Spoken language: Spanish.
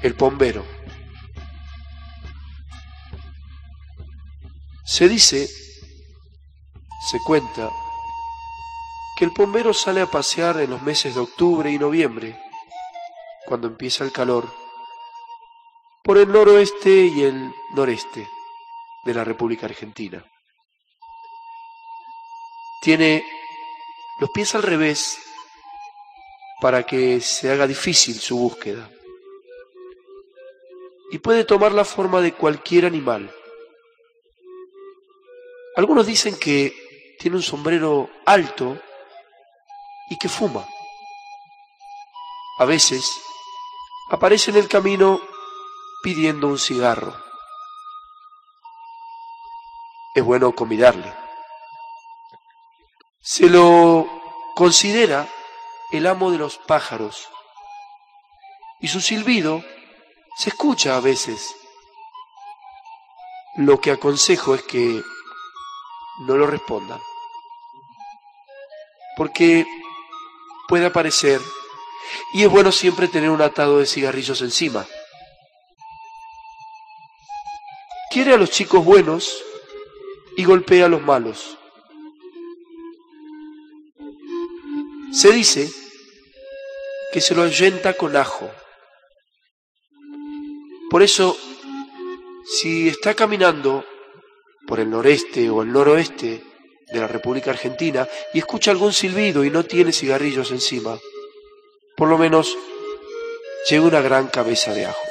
el pombero. Se dice, se cuenta, que el pombero sale a pasear en los meses de octubre y noviembre, cuando empieza el calor, por el noroeste y el noreste de la República Argentina. Tiene los pies al revés para que se haga difícil su búsqueda. Y puede tomar la forma de cualquier animal. Algunos dicen que tiene un sombrero alto y que fuma. A veces aparece en el camino pidiendo un cigarro. Es bueno convidarle. Se lo considera el amo de los pájaros y su silbido se escucha a veces. Lo que aconsejo es que no lo respondan, porque puede aparecer y es bueno siempre tener un atado de cigarrillos encima. Quiere a los chicos buenos y golpea a los malos. Se dice que se lo ahuyenta con ajo. Por eso, si está caminando por el noreste o el noroeste de la República Argentina y escucha algún silbido y no tiene cigarrillos encima, por lo menos lleve una gran cabeza de ajo.